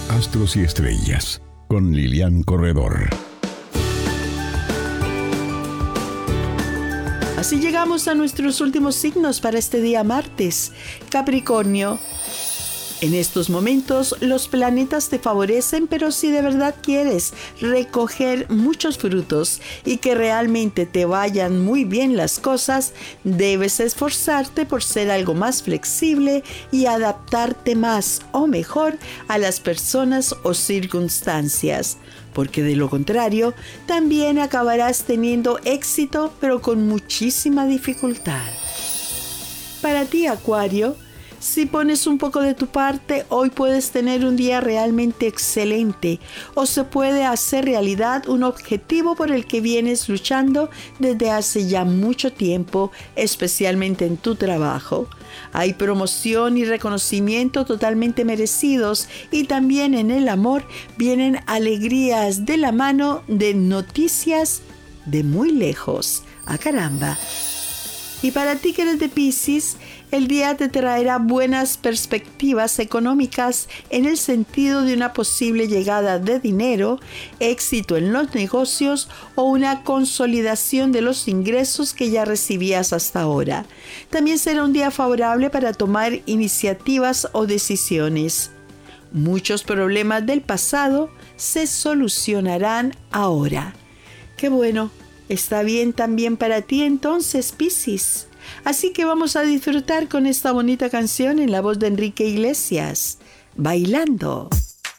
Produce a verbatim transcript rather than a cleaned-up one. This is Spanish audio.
Astros y Estrellas, con Lilian Corredor. Así llegamos a nuestros últimos signos para este día martes. Capricornio. En estos momentos los planetas te favorecen, pero si de verdad quieres recoger muchos frutos y que realmente te vayan muy bien las cosas, debes esforzarte por ser algo más flexible y adaptarte más o mejor a las personas o circunstancias, porque de lo contrario también acabarás teniendo éxito, pero con muchísima dificultad. Para ti, Acuario, si pones un poco de tu parte, hoy puedes tener un día realmente excelente o se puede hacer realidad un objetivo por el que vienes luchando desde hace ya mucho tiempo, especialmente en tu trabajo. Hay promoción y reconocimiento totalmente merecidos y también en el amor vienen alegrías de la mano de noticias de muy lejos. ¡Ah, caramba! Y para ti que eres de Piscis, el día te traerá buenas perspectivas económicas en el sentido de una posible llegada de dinero, éxito en los negocios o una consolidación de los ingresos que ya recibías hasta ahora. También será un día favorable para tomar iniciativas o decisiones. Muchos problemas del pasado se solucionarán ahora. ¡Qué bueno! Está bien también para ti entonces, Piscis. Así que vamos a disfrutar con esta bonita canción en la voz de Enrique Iglesias, Bailando.